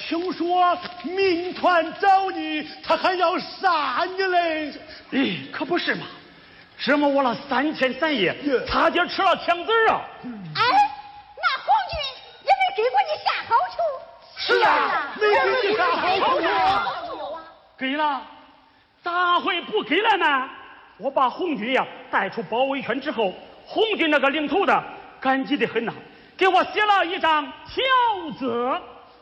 听说民团找你，他还要杀你嘞！ 哎，可不是嘛，折磨我了3天3夜，差点吃了枪子啊！ 哎，那红军也没给过你啥好处。 是啊， 没给你啥好处啊？ 给了，咋会不给了呢？我把红军呀带出包围圈之后，红军那个领头的感激的很呐，给我写了一张条子。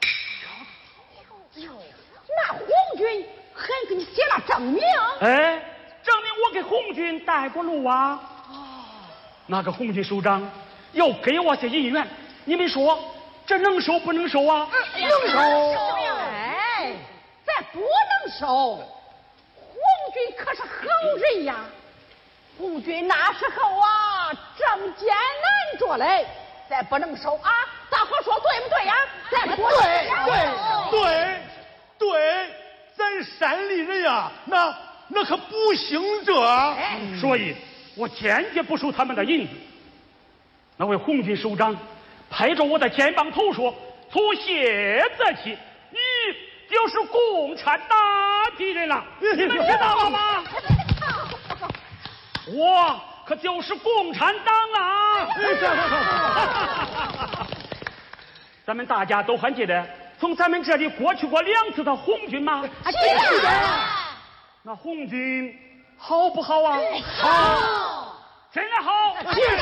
那红军还给你写了证明？ 哎，证明我给红军带过路啊。那个红军首长要给我些银元，你们说这能收不能收啊？ 能收。哎，咱不能收。红军可是狠人呀！红军那时候啊，正艰难着嘞，咱不能收啊！大伙说对不对呀？咱说对，咱山里人呀，那可不行这。 所以我坚决不收他们的银子。那位红军首长拍着我的肩膀头说：“从现在起，你就是共产党敌人了，你们知道了吗？我可就是共产党啊！”咱们大家都还记得从咱们这里过去过2次的红军吗？ 是的。 那红军好不好啊？ 好， 真的好。